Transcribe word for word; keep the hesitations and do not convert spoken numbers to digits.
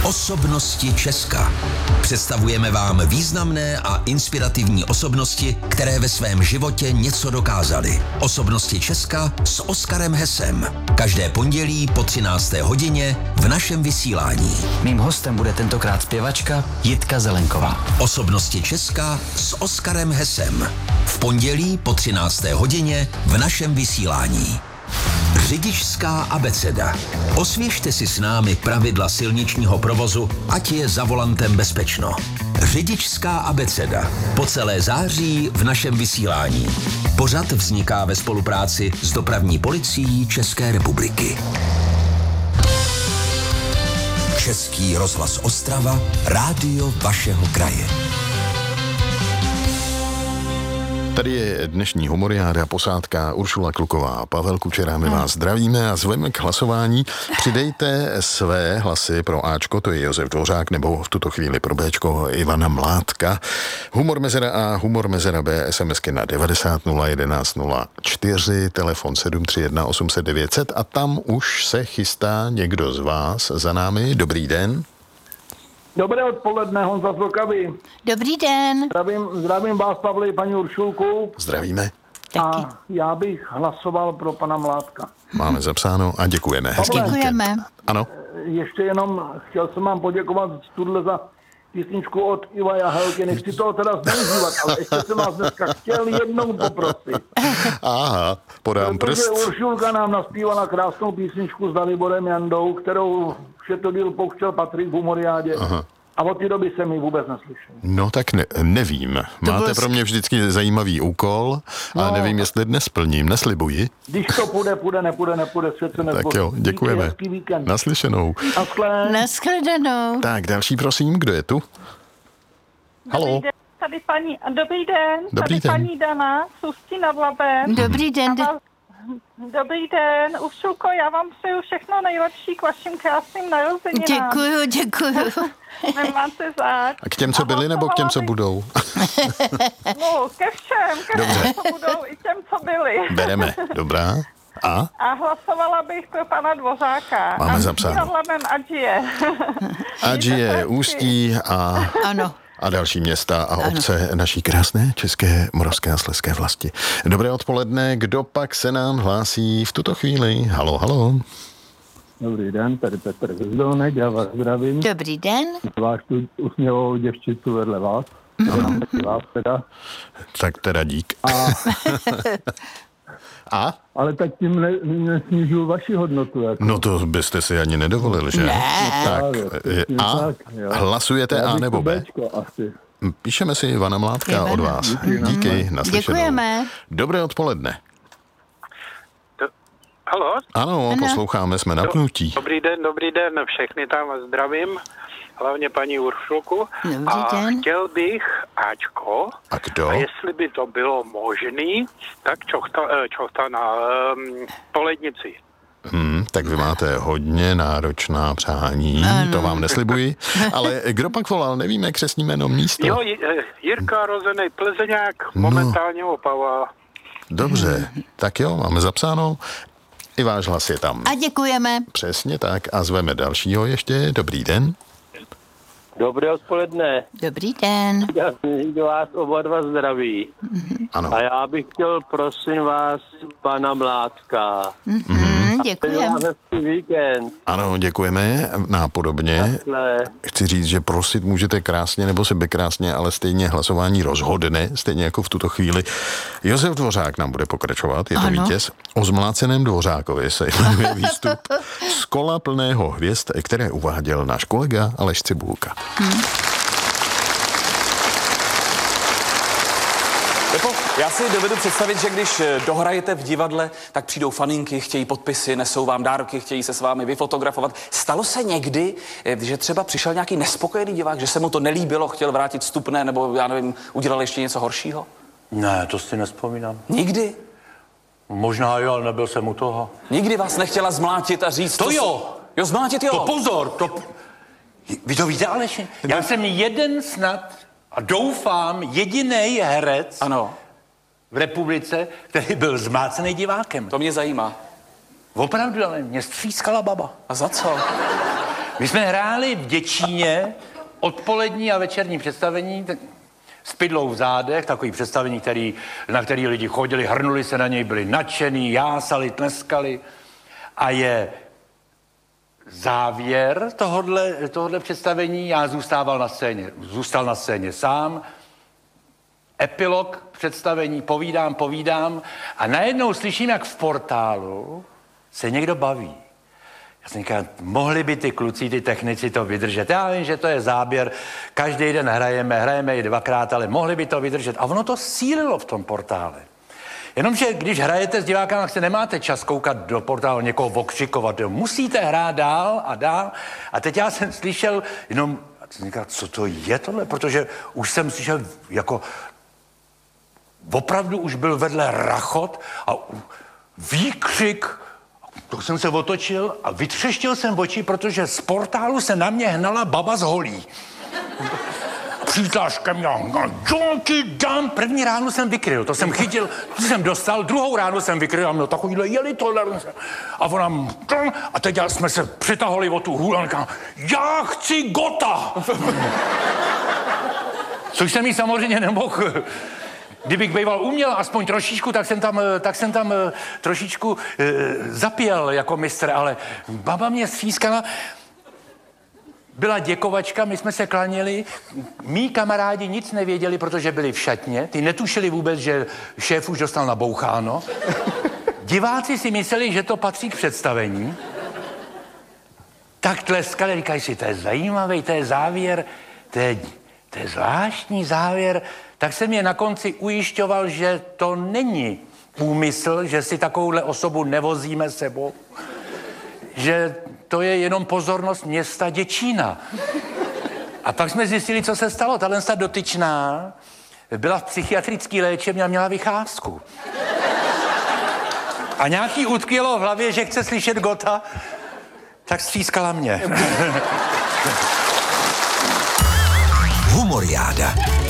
Osobnosti Česka. Představujeme vám významné a inspirativní osobnosti, které ve svém životě něco dokázaly. Osobnosti Česka s Oskarem Hesem. Každé pondělí po třinácté hodině v našem vysílání. Mým hostem bude tentokrát zpěvačka Jitka Zelenková. Osobnosti Česka s Oskarem Hesem. V pondělí po třinácté hodině v našem vysílání. Řidičská abeceda. Osvěžte si s námi pravidla silničního provozu, ať je za volantem bezpečno. Řidičská abeceda. Po celé září v našem vysílání. Pořad vzniká ve spolupráci s Dopravní policií České republiky. Český rozhlas Ostrava, rádio vašeho kraje. Tady je dnešní humoriáda posádka Uršula Kluková a Pavel Kučera. My vás zdravíme a zveme k hlasování. Přidejte své hlasy pro Ačko, to je Josef Dvořák, nebo v tuto chvíli pro Bčko Ivana Mládka. Humor Mezera A, Humor Mezera B, SMSky na devadesát nula jedenáct nula čtyři, telefon sedm tři jedna osm set devět set a tam už se chystá někdo z vás za námi. Dobrý den. Dobré odpoledne, Honza z Vltavy. Dobrý den. Zdravím, zdravím vás, Pavli, paní Uršulku. Zdravíme. Taky. A já bych hlasoval pro pana Mládka. Máme zapsáno a děkujeme. Hezký Děkujeme. víkend. Ano. Ještě jenom chtěl jsem vám poděkovat tuhle za písničku od Iva Jahelky. Nechci toho teda zneužívat, ale ještě jsem vás dneska chtěl jednou poprosit. Aha, podám Protože prst. Uršulka nám naspívala krásnou písničku s Daliborem Jandou, kterou všetodil pouštěl Patrik v humoriádě. Aha. A od té doby jsem ji vůbec neslyšel. No tak ne, nevím. Máte bylo pro mě vždycky zajímavý úkol a No. nevím, jestli dnes splním. Neslibuji. Když to půjde, půjde, nepůjde, nepůjde, svět se nezboří. Tak jo, děkujeme. Díky, hezký víkend. Naslyšenou. Naschle. Nashledanou. Tak, další prosím, kdo je tu? Halo. Dobrý den, tady paní, dobrý den, Dobrý tady den. paní Dana z Ústí nad Labem. Dobrý den. A vás- Dobrý den, Uršulko, já vám přeju všechno nejlepší k vašim krásným narozeninám. Děkuju, děkuju. Nemáte zač. A k těm, co byli, nebo k těm, co budou? No, ke všem, ke Dobře. všem, co budou, i těm, co byli. Bereme, dobrá. A? A hlasovala bych pro pana Dvořáka. Máme a zapsáno. nad Labem ať je. Ať je Ústí a, Ano. a další města a obce naší krásné české, moravské a slezské vlasti. Dobré odpoledne, kdo pak se nám hlásí v tuto chvíli? Halo, halo. Dobrý den, tady Petr Zezdonek, já vás zdravím. Dobrý den. Váš tu usměvou děvčicu vedle vás. Mhm. Taky vás teda. Tak teda dík. A, A? ale tak tím ne, nesnižuju vaši hodnotu. Jako. No to byste si ani nedovolil, že? Ne. Tak, Právě, je přesně A? tak, jo. Hlasujete Já A bych nebo to B? Bčko asi. Píšeme si Ivana Mládka Ivana. od vás. Díky, Díky, naslyšenou. Děkujeme. Dobré odpoledne. Halo? Ano, Ano. posloucháme, jsme napnutí. Dobrý den, dobrý den, všechny tam zdravím, hlavně paní Uršulku. Dobrý a den. chtěl bych Ačko, A kdo? a jestli by to bylo možný, tak čochta, eh, čochta na um, polednici. Hmm, tak vy máte hodně náročná přání, Ano. to vám neslibuji. Ale kdo pak volal, nevíme křestní jméno, místo. Jo, J- eh, Jirka Rozenej Plzeňák, No. momentálně Opava. Dobře, tak jo, máme zapsáno. I váš hlas je tam. A děkujeme. Přesně tak a zveme dalšího ještě. Dobrý den. Dobré odpoledne, Dobrý den. já vás oba dva zdraví. Ano. A já bych chtěl, prosím vás, pana Mládka. Mhm, Přeji děkujeme. vám hezký víkend. Ano, děkujeme. Nápodobně. Hle, Chci říct, že prosit můžete krásně nebo sebekrásně, ale stejně hlasování rozhodne, stejně jako v tuto chvíli. Josef Dvořák nám bude pokračovat, je to Ano. vítěz. O zmláceném Dvořákovi se jmenuje výstup z kola plného hvězd, které uváděl náš kolega Aleš Cibulka. Jako, já si dovedu představit, že když dohrajete v divadle, tak přijdou faninky, chtějí podpisy, nesou vám dárky, chtějí se s vámi vyfotografovat. Stalo se někdy, že třeba přišel nějaký nespokojený divák, že se mu to nelíbilo, chtěl vrátit vstupné, nebo já nevím, udělal ještě něco horšího? Ne, to si nespomínám. Nikdy? Možná jo, ale nebyl jsem u toho. Nikdy vás nechtěla zmlátit a říct... To co jo! si- Jo, zmlátit jo. To pozor, to... Vy to víte, Aleši? Já jsem jeden snad a doufám jediný herec Ano, v republice, který byl zmácený divákem. to mě zajímá. Opravdu, ale mě střískala baba. A za co? My jsme hráli v Děčíně odpolední a večerní představení s pidlou v zádech, takový představení, který, na který lidi chodili, hrnuli se na něj, byli nadšený, jásali, tleskali. A je závěr tohodle, tohodle představení, já zůstával na scéně, zůstal na scéně sám, epilog představení, povídám, povídám a najednou slyším, jak v portálu se někdo baví. Já jsem říkal, mohli by ty kluci, ty technici to vydržet. Já vím, že to je záběr, každý den hrajeme, hrajeme i dvakrát, ale mohli by to vydržet. A ono to sílilo v tom portále. Jenomže když hrajete s divákem, tak se nemáte čas koukat do portálu, někoho okřikovat. Jo. Musíte hrát dál a dál. A teď já jsem slyšel jenom, jsem říkal, co to je tohle? Protože už jsem slyšel jako, opravdu už byl vedle rachot a výkřik. To jsem se otočil a vytřeštil jsem oči, protože z portálu se na mě hnala baba z holí. Přítláška mě, jo ti dám. První ránu jsem vykryl, to jsem chytil, to jsem dostal, druhou ránu jsem vykryl a měl takovýhle jeli tolerance. A ona, a teď jsme se přitahali o tu hůl a říkám, já chci Gota. Což jsem jí samozřejmě nemohl. Kdybych býval uměl aspoň trošičku, tak jsem tam, tak jsem tam trošičku e, zapěl jako mistr, ale baba mě sfískala. Byla děkovačka, my jsme se klaněli, mí kamarádi nic nevěděli, protože byli v šatně, ty netušili vůbec, že šéf už dostal naboucháno. Diváci si mysleli, že to patří k představení. Tak tleskali, říkají si, to je zajímavý, to je závěr, to je, to je zvláštní závěr. Tak jsem je na konci ujišťoval, že to není úmysl, že si takovouhle osobu nevozíme sebou, že to je jenom pozornost města Děčína. A pak jsme zjistili, co se stalo. Tahle dotyčná byla v psychiatrické léčebně a měla vycházku. A nějaký utkvělo v hlavě, že chce slyšet Gota, tak střískala mě. Humoriáda.